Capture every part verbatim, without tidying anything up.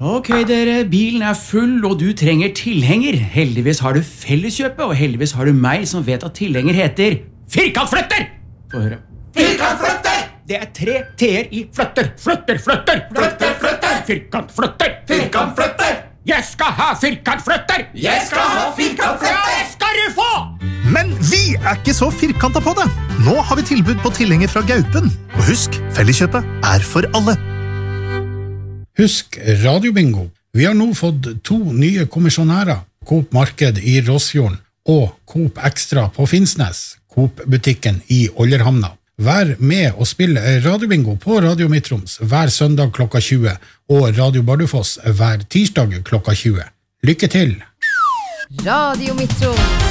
Ok, dere, bilen er full, og du trenger tilhenger. Heldigvis har du Felleskjøpet, og heldigvis har du meg som vet at tilhenger heter firkantflytter! Få høre. Firkantflytter! Det er tre t-er i flytter. Flytter, flytter! Flytter, flytter! Firkantflytter! Firkantflytter! Jeg skal ha firkantflytter! Jeg skal ha firkantflytter! Ja, skal du få! Men vi er ikke så firkantet på det. Nå har vi tilbud på tilhenger fra Gaupen. Og husk, Felleskjøpet er for alle. Husk Radiobingo. Vi har nå fått to nye kommisjonærer. Coop Marked i Rossfjorden og Coop Extra på Finnsnes. Coop-butikken i Ollerhamna. Vær med og spill Radiobingo på Radio Midtroms hver søndag klokka tjue og Radio Bardufoss hver tirsdag klokka tjue. Lykke til! Radio Midtroms.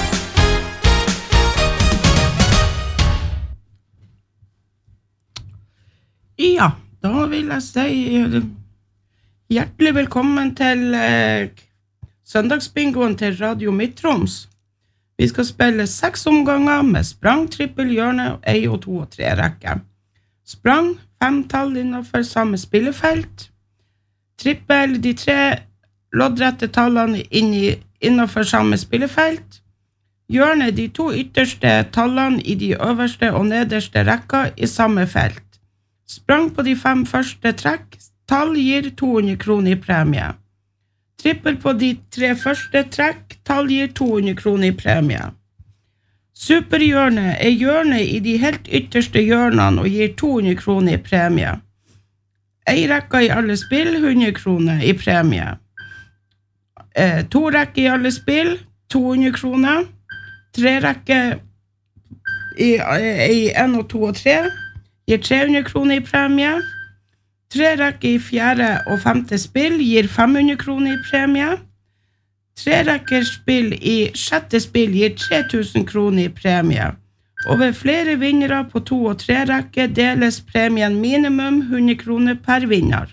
Ja, da vil jeg si hjertelig velkommen til eh, søndagsbingoen til Radio Midtroms. Vi skal spille seks omganger med sprang, trippel, hjørne, ei og to og tre rekke. Sprang, fem tall innenfor samme spillefelt. Trippel, de tre loddrette tallene innenfor samme spillefelt. Hjørne, de to ytterste tallene i de øverste og nederste rekka i samme felt. Sprang på de fem første trekk, tall gir to hundre kroner i premie. Trippel på de tre første trekk, tall gir to hundre kroner i premie. Superhjørne er hjørne i de helt ytterste hjørnene og gir to hundre kroner i premie. Ei rekke i alle spill, hundre kroner i premie. Eh, to rekke i alle spill, to hundre kroner. Tre rekke i, i en og to og tre, gir tre hundre kroner i premie. Tre rekker i fjerde og femte spill gir fem hundre kroner i premie. Tre rekker spill i sjette spill gir tre tusen kroner i premie. Og ved flere vinnere på to og tre rekker deles premien minimum hundre kroner per vinner.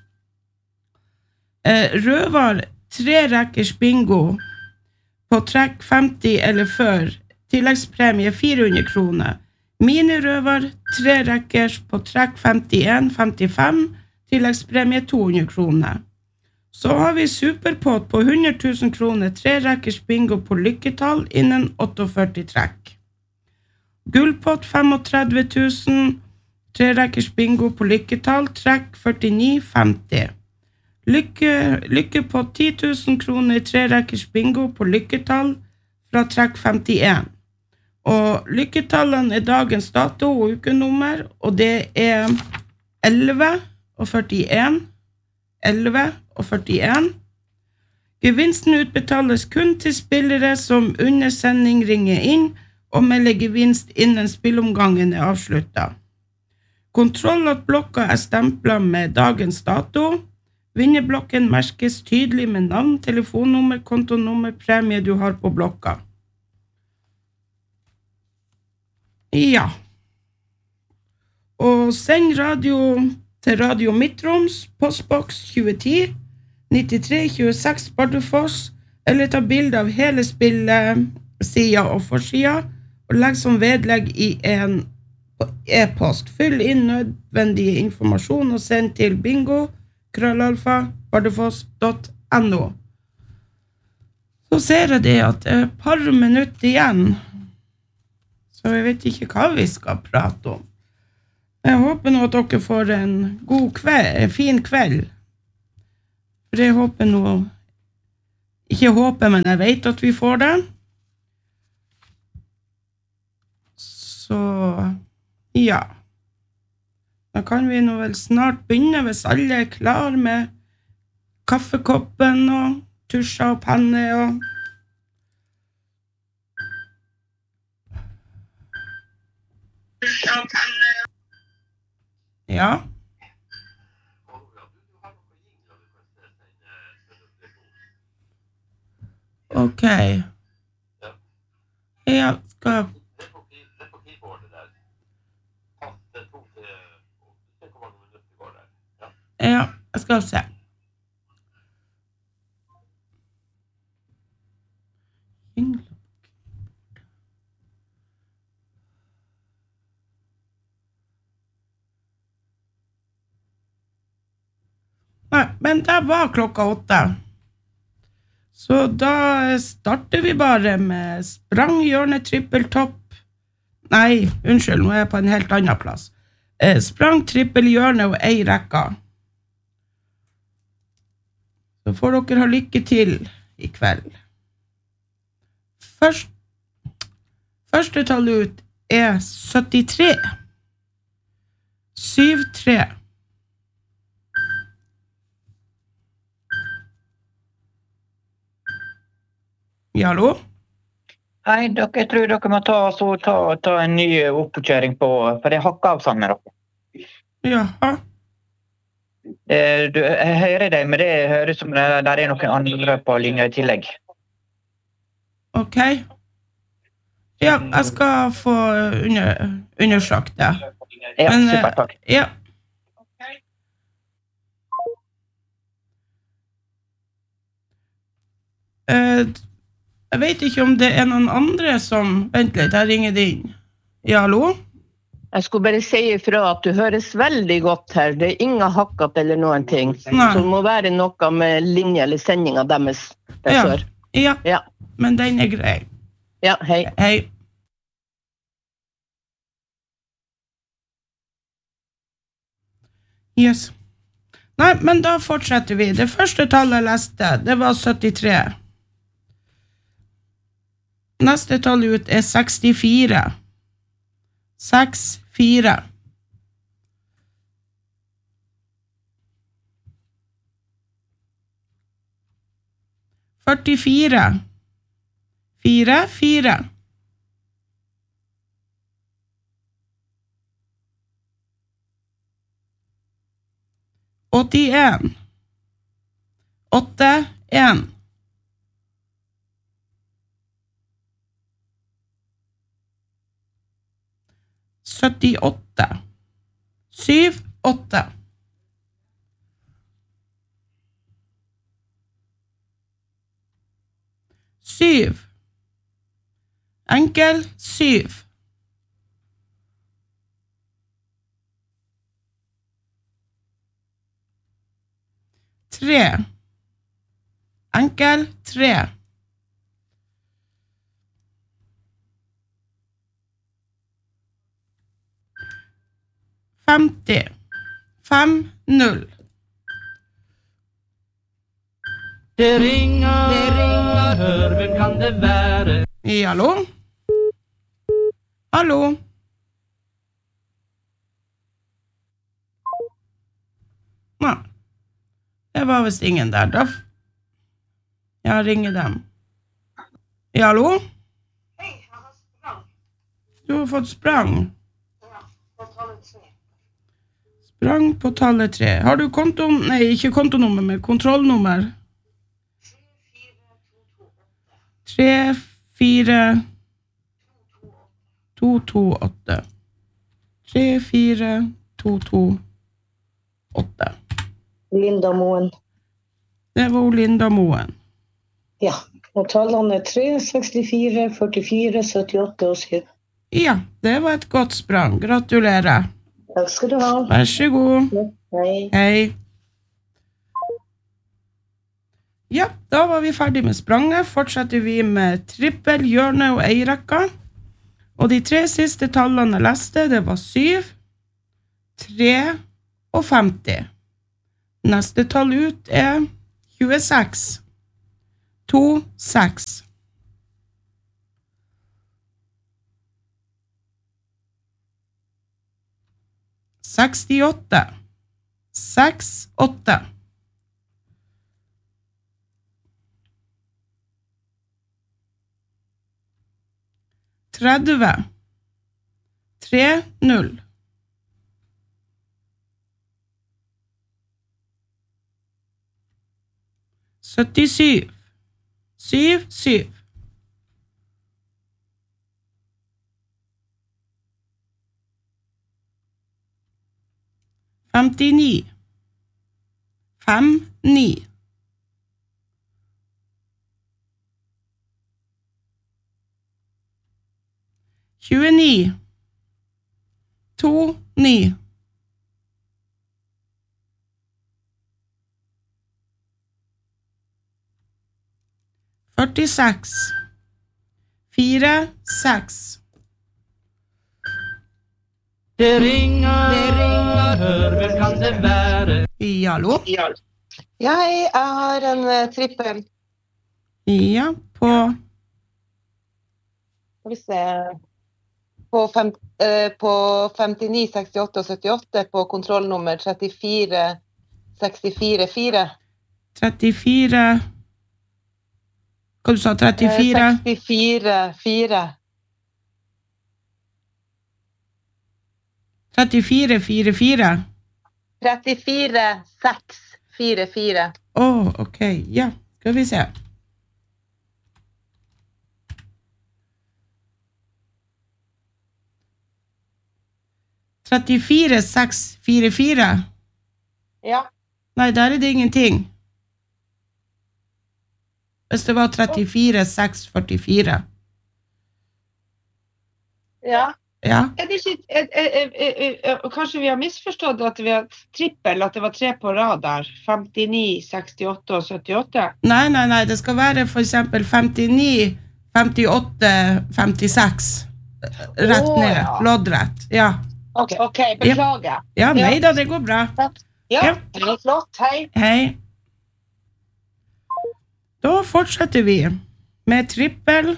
Eh, Røvar tre rekkers bingo på trekk femti eller før, tilleggspremie fire hundre kroner. Minirøver, tre rekkers på trekk femtien femtifem, tilleggspremie to hundre kroner. Så har vi superpott på hundre tusen kroner, tre rekkers bingo på lykketall innen førtiåtte trekk. Gullpott trettifem tusen, tre rekkers bingo på lykketall, trekk førtini femti. Lykke, lykkepott ti tusen kroner, tre rekkers bingo på lykketall fra trekk femtien. Og lykketallene er dagens dato og ukenummer, og det er elleve og førtien, elleve og førtien. Gevinsten utbetales kun til spillere som under sending ringer inn og melder gevinst innen spillomgangen er avsluttet. Kontroll at blokka er stemplet med dagens dato. Vinnerblokken merkes tydelig med navn, telefonnummer, kontonummer, premie du har på blokka. Ja. Og send radio til Radio Midtroms, postboks tjue ti, nittitre tjueseks Bardufoss, eller ta bilde av hele spillet, sida og forsida, og legg som vedlegg i en e-post. Fyll inn nødvendig informasjon og send til bingo, krøllalfa, bardufoss punktum no. Så ser jeg det at det er et par minutter igjen, så jeg vet ikke hva vi skal prate om. Jeg håper nå at dere får en god kveld, en fin kveld. For jeg håper nå, ikke håper, men jeg vet at vi får det. Så, ja. Da kan vi nå vel snart begynne, hvis alle er klar med kaffekoppen og tusjer og penne og Ja. Ok. Jeg skal Ja, jeg skal se. Nei, men det var klokka åtte. Så da starter vi bare med sprang, hjørne, trippeltopp. Nei, unnskyld, nå er jeg på en helt annen plass. Eh, sprang, trippel, hjørne og ei rekka. Så får dere ha lykke til i kveld. Først, første tall ut er syttitre. syv tre. Ja, hallo? Hei, dere, jeg tror dere må ta, så, ta, ta en ny oppkjøring på, for jeg hakker av sammen med dere. Jaha. Eh, du, jeg hører deg, men det høres som det der er noen andre på linja i tillegg. Ok. Ja, jeg skal få under, undersøkt det. Ja, Men, eh, super, takk. Ja. Eh, jeg vet ikke om det er noen andre som... Vent litt, jeg ringer det inn. Ja, hallo? Jeg skulle bare si ifra at du høres veldig godt her. Det er ingen hakkat eller noen ting. Nei. Så det må være noe med linje eller sendinga deres. Der Ja. før. Ja, Ja. men den er grei. Ja, hei. Hei. Yes. Nei, men da fortsetter vi. Det første tallet jeg leste, det var syttitre. Neste tall ut er sekstifire. Seks, fire. Førtifire. Fire, fire. åttien. Åtte, en. syttiåtte. Syv, åtte. Syv. Enkel, syv. Tre. Enkel, tre. femti. Fem, null. Det ringer, det ringer, hør, hvem kan det være? Ja, hallo? Hallo? Nei. Det var visst ingen der. Da f- Jeg ringer dem. Ja, hallo? Du har fått sprang. Sprang på tallet tre. Har du konto... Nei, ikke kontonummer, men kontrollnummer. Tre, fire, to, to, åtte. Tre, fire, to, to, åtte. Linda Moen. Det var Linda Moen. Ja, og tallene er tre, sekstifire, førtifire, syttiåtte og syv. Ja, det var et godt sprang. Gratulerer. Takk skal du ha. Vær så god. Hei. Hei. Ja, da var vi ferdig med spranget. Fortsetter vi med trippel, hjørne og eirekka. Og de tre siste tallene jeg leste, det var syv, tre og femti. Neste tall ut er tjueseks. To, seks. Sekstiåtte. Seks, åtte. Tredve. Tre, null. Syttisyv. Syv, syv. Femtini. Fem, ni. Tjueni. To, ni. førtiseks. Fire, seks. Det ringer, det ringer, hør, hvem kan det være? Hallo? Ja, hei, jeg har en uh, trippel. Ja, på... Skal vi se... På, fem, uh, på femtini, sekstiåtte og syttiåtte på kontrollnummer trettifire, sekstifire, fire. trettifire... Hva du sa, trettifire? Uh, sekstifire, fire. trettifire, fire, fire? trettifire, seks, fire, fire. Åh, ok, ja, skal vi se. trettifire, seks, fire, fire? Ja. Nei, der er det ingenting. Hvis det var trettifire, seks, førtifire. Ja. Ja. Er det ikke, er, er, er, er, kanskje vi har misforstått at vi har trippel, at det var tre på rad der, femtini, sekstiåtte og syttiåtte? Nei, nei, nei, det skal være for eksempel femtini, femtiåtte, femtiseks, rett Åh, ned, ja. loddrett, ja. Ok, ok, beklager. Ja, nei da, det går bra. Ja, ja. Det er flott, hei. Hei. Da fortsetter vi med trippel,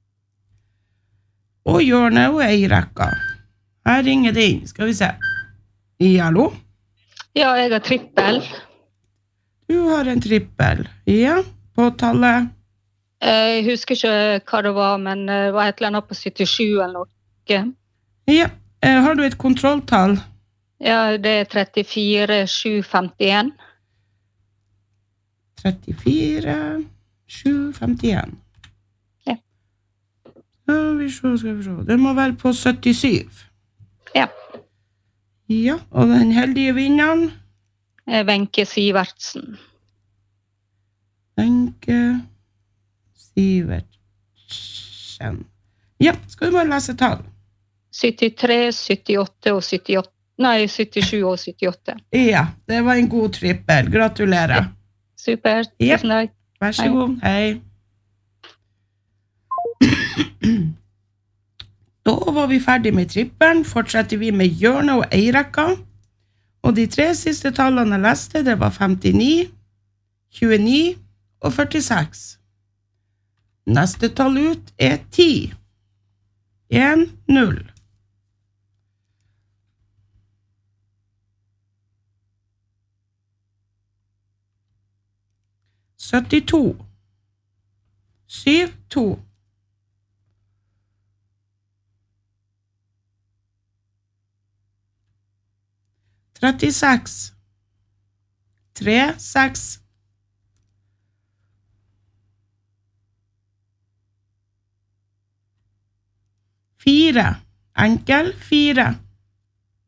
og hjørne og eirekka. Her ringer det inn, skal vi se. Hallo? Ja, jeg har trippel. Du har en trippel. Ja, på tallet. Jeg husker ikke hva det var, men det var et eller annet på syttisju eller noe. Ja, har du et kontrolltall? Ja, det er trettifire, sju, femtien. trettifire, sju, femtien. Ja. Skal vi se, skal vi se. Det må være på syttisyv. Ja. Ja, og den heldige vinneren? Wenche Sivertsen. Wenche Sivertsen. Ja, skal vi bare lese tall? syttitre, syttiåtte og syttiåtte. Nei, syttisju og syttiåtte. Ja, det var en god trippel. Gratulerer. Super. Ja. Tusen takk. Vær så god. Hei. Da var vi ferdig med trippelen. Fortsetter vi med hjørne og eirekka. Og de tre siste tallene jeg leste, det var femtini, tjueni og førtiseks. Neste tall ut er ti. en, null. syttito. syv, to. trettiseks. tre, seks. fire. Enkel, fire.